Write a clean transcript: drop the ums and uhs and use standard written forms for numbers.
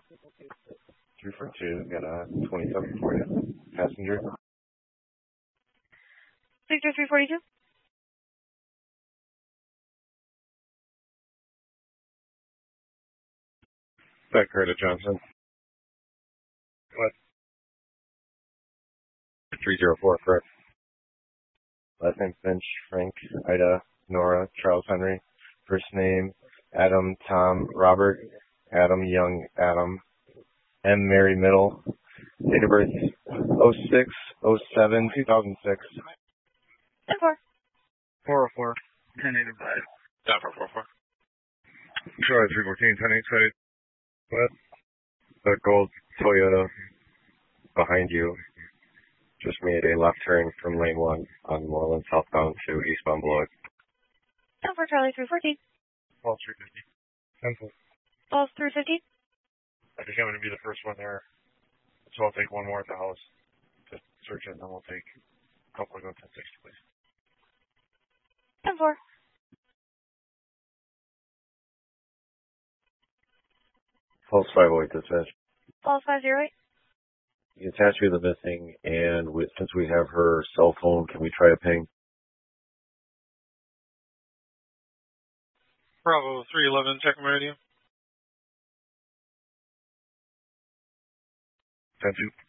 242, got a 27 for you. Passenger. Victor 342. Back to Johnson. What? 304, correct. Last name Finch, Frank, Ida, Nora, Charles Henry. First name Adam, Tom, Robert, Adam, Young, Adam, M. Mary Middle. Date of birth 06/07/2006. 10-4. 404. 1085. Down for 44. Charlie 314, 10-8. What? The gold Toyota behind you just made a left turn from lane 1 on Moreland southbound to eastbound Beloit. 10-4 Charlie 314. Falls 350. 10-4. Falls 350. I think I'm going to be the first one there. So I'll take one more at the house to search it, and then we'll take a couple of go 1060, please. 10-4. False 508 dispatch. Falls 508. You attach me to the missing, and since we have her cell phone, can we try a ping? Bravo 311, check my radio. 10-2.